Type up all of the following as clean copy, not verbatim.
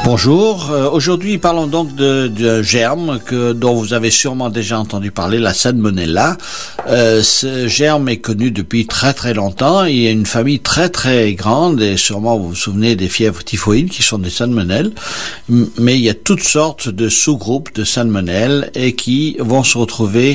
Bonjour, aujourd'hui parlons donc de germe dont vous avez sûrement déjà entendu parler, la salmonella. Ce germe est connu depuis très très longtemps. Il y a une famille très très grande et sûrement vous vous souvenez des fièvres typhoïdes qui sont des salmonelles. Mais il y a toutes sortes de sous-groupes de salmonelles et qui vont se retrouver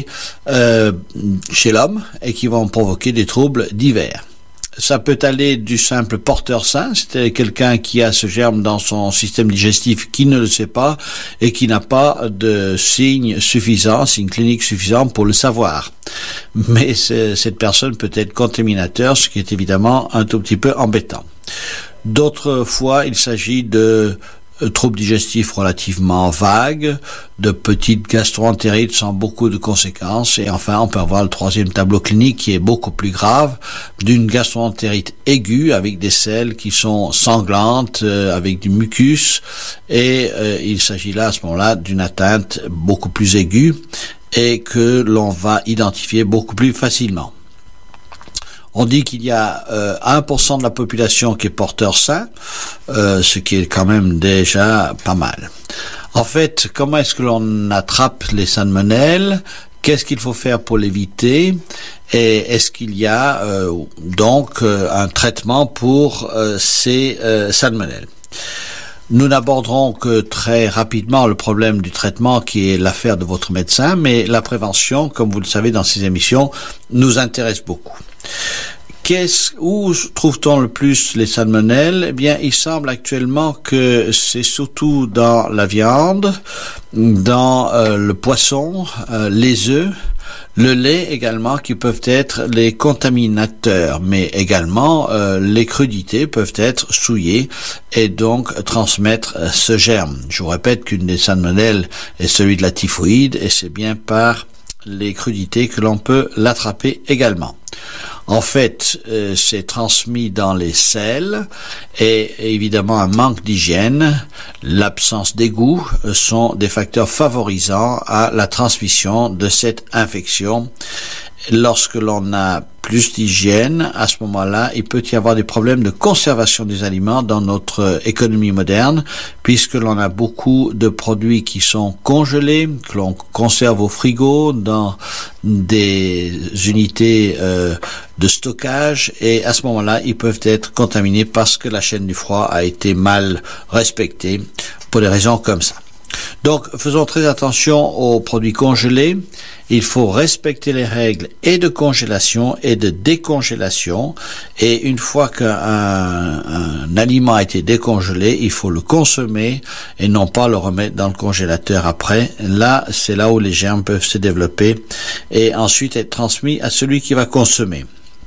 chez l'homme et qui vont provoquer des troubles divers. Ça peut aller du simple porteur sain, c'est quelqu'un qui a ce germe dans son système digestif qui ne le sait pas et qui n'a pas de signes cliniques suffisants pour le savoir. Mais cette personne peut être contaminateur, ce qui est évidemment un tout petit peu embêtant. D'autres fois, il s'agit de troubles digestifs relativement vagues, de petites gastro-entérites sans beaucoup de conséquences, et enfin on peut avoir le troisième tableau clinique qui est beaucoup plus grave, d'une gastro-entérite aiguë avec des selles qui sont sanglantes, avec du mucus, et il s'agit là à ce moment-là d'une atteinte beaucoup plus aiguë et que l'on va identifier beaucoup plus facilement. On dit qu'il y a 1% de la population qui est porteur sain, ce qui est quand même déjà pas mal. En fait, comment est-ce que l'on attrape les salmonelles? Qu'est-ce qu'il faut faire pour l'éviter? Et est-ce qu'il y a donc un traitement pour ces salmonelles? Nous n'aborderons que très rapidement le problème du traitement qui est l'affaire de votre médecin, mais la prévention, comme vous le savez dans ces émissions, nous intéresse beaucoup. Où trouve-t-on le plus les salmonelles? Eh bien, il semble actuellement que c'est surtout dans la viande, dans le poisson, les œufs, le lait également qui peuvent être les contaminateurs, mais également les crudités peuvent être souillées et donc transmettre ce germe. Je vous répète qu'une des salmonelles est celui de la typhoïde et c'est bien par les crudités que l'on peut l'attraper également. En fait, c'est transmis dans les selles et évidemment un manque d'hygiène, l'absence d'égout sont des facteurs favorisant à la transmission de cette infection. Lorsque l'on a plus d'hygiène, à ce moment-là, il peut y avoir des problèmes de conservation des aliments dans notre économie moderne, puisque l'on a beaucoup de produits qui sont congelés, que l'on conserve au frigo, dans des unités de stockage, et à ce moment-là, ils peuvent être contaminés parce que la chaîne du froid a été mal respectée, pour des raisons comme ça. Donc, faisons très attention aux produits congelés. Il faut respecter les règles et de congélation et de décongélation. Et une fois qu'un aliment a été décongelé, il faut le consommer et non pas le remettre dans le congélateur après. Là, c'est là où les germes peuvent se développer et ensuite être transmis à celui qui va consommer.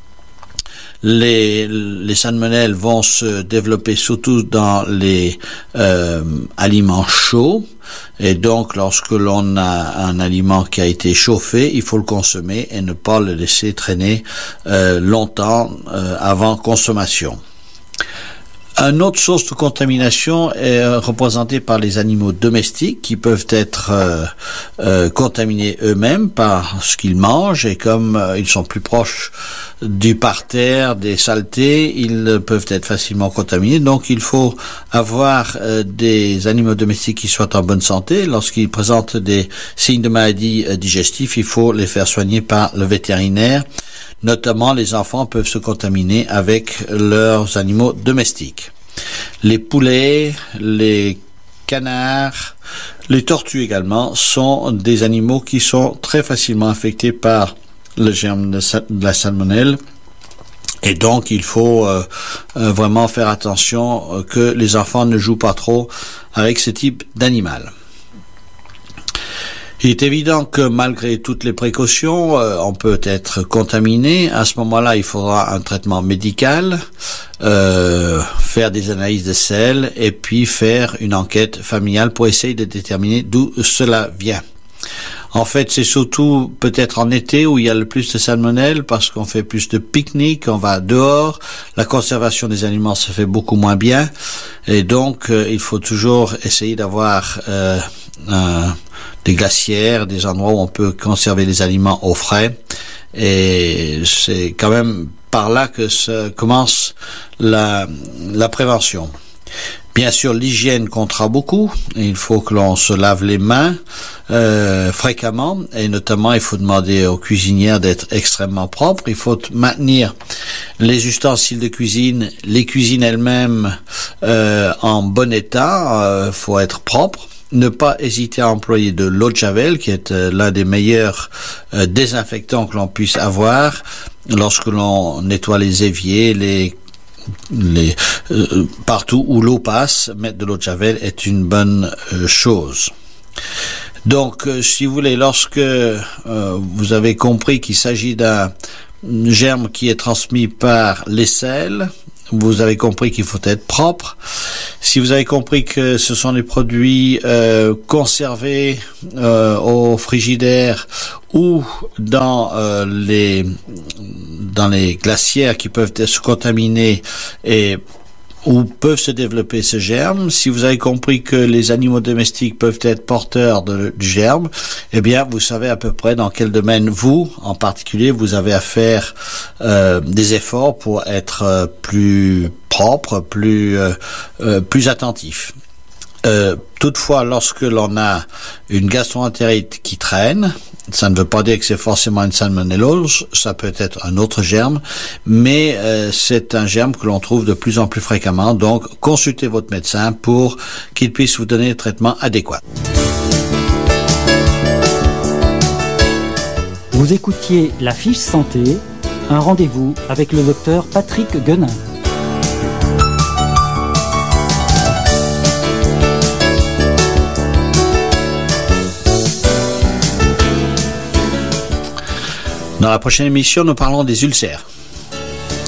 Les salmonelles vont se développer surtout dans les aliments chauds et donc lorsque l'on a un aliment qui a été chauffé, il faut le consommer et ne pas le laisser traîner longtemps avant consommation. Une autre source de contamination est représentée par les animaux domestiques qui peuvent être contaminés eux-mêmes par ce qu'ils mangent et comme ils sont plus proches du parterre, des saletés, ils peuvent être facilement contaminés. Donc il faut avoir des animaux domestiques qui soient en bonne santé. Lorsqu'ils présentent des signes de maladie digestive, il faut les faire soigner par le vétérinaire. Notamment, les enfants peuvent se contaminer avec leurs animaux domestiques. Les poulets, les canards, les tortues également sont des animaux qui sont très facilement infectés par le germe de la salmonelle. Et donc, il faut vraiment faire attention que les enfants ne jouent pas trop avec ce type d'animal. Il est évident que malgré toutes les précautions, on peut être contaminé. À ce moment-là, il faudra un traitement médical, faire des analyses de sel et puis faire une enquête familiale pour essayer de déterminer d'où cela vient. En fait, c'est surtout peut-être en été où il y a le plus de salmonelles parce qu'on fait plus de pique-nique, on va dehors, la conservation des aliments se fait beaucoup moins bien et donc il faut toujours essayer d'avoir des glacières, des endroits où on peut conserver les aliments au frais et c'est quand même par là que commence la prévention. Bien sûr, l'hygiène comptera beaucoup. Il faut que l'on se lave les mains fréquemment, et notamment il faut demander aux cuisinières d'être extrêmement propres. Il faut maintenir les ustensiles de cuisine, les cuisines elles-mêmes en bon état. Faut être propre. Ne pas hésiter à employer de l'eau de Javel, qui est l'un des meilleurs désinfectants que l'on puisse avoir lorsque l'on nettoie les éviers, partout où l'eau passe. Mettre de l'eau de Javel est une bonne chose. Donc, si vous voulez, lorsque vous avez compris qu'il s'agit d'un germe qui est transmis par l'aisselle, vous avez compris qu'il faut être propre. Si vous avez compris que ce sont des produits conservés au frigidaire ou dans les glacières qui peuvent se contaminer et où peuvent se développer ce germe, si vous avez compris que les animaux domestiques peuvent être porteurs du germe, eh bien, vous savez à peu près dans quel domaine vous, en particulier, vous avez à faire des efforts pour être plus propre, plus attentif. Toutefois, lorsque l'on a une gastroentérite qui traîne, ça ne veut pas dire que c'est forcément une salmonellose, ça peut être un autre germe, mais c'est un germe que l'on trouve de plus en plus fréquemment, donc consultez votre médecin pour qu'il puisse vous donner le traitement adéquat. Vous écoutiez La Fiche Santé, un rendez-vous avec le docteur Patrick Guenin. Dans la prochaine émission, nous parlons des ulcères.